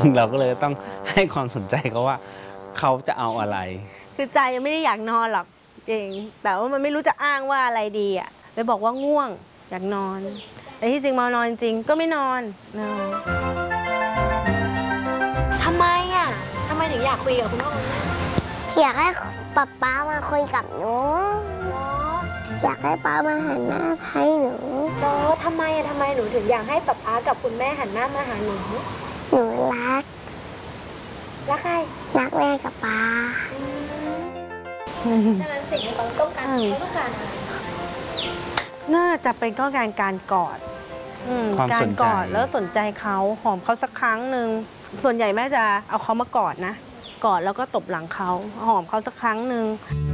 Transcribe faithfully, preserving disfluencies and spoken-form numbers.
เราก็เลยต้องให้ความสนใจเขาว่าเขาจะเอาอะไรคือใจยังไม่ได้อยากนอนหรอกเองแต่ว่ามันไม่รู้จะอ้างว่าอะไรดีอ่ะเลยบอกว่าง่วงอยากนอนแต่ที่จริงมานอนจริงก็ไม่นอนนอนทำไมอ่ะทำไมถึงอยากคุยกับคุณพ่อคุณแม่อยากให้ป๊าป๊ามาคุยกับหนูอยากให้ป๊ามาหันหน้าให้หนูแล้วทำไมอะทำไมหนูถึงอยากให้ป๊าป๊ากับคุณแม่หันหน้ามาหาหนูหนูรักรักใครรักแม่กับป๊าดังนั้นสิ่งที่เขาต้องการเขาต้องการอะไรน่าจะเป็นก็การการกอดการกอดแล้วสนใจเขาหอมเขาสักครั้งหนึ่งส่วนใหญ่แม่จะเอาเขามากอดนะกอดแล้วก็ตบหลังเขาหอมเขาสักครั้งหนึ่ง